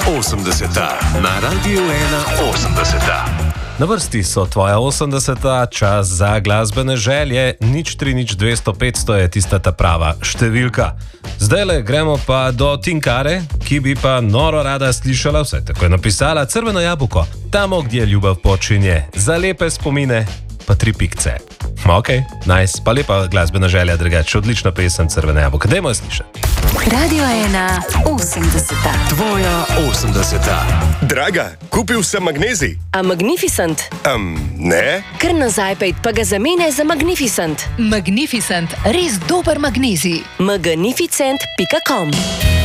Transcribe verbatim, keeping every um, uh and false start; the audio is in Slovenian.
osemdeseta na Radiu ena osemdeseta. Na vrsti so tvoja osemdeseta, čas za glasbene želje, nič tri nič dvesto petsto je tista ta prava številka. Zdajle gremo pa do Tinkare, ki bi pa noro rada slišala, vse tako je napisala, Crveno jabolko, tamo, gdje ljubav počinje, za lepe spomine pa tri pikce. Ok, nice, pa lepa glasbena želja, drugače, odlična pesem Crveno jabolko, dajmo jo slišati. Radio ena osemdeseta. Tvoja osemdeseta. Draga, kupil sem magnezij. A Magnificent? Um, ne? Kar nazaj pejt, pa ga zamene za Magnificent. Magnificent, res dober magnezij. magnificent pika com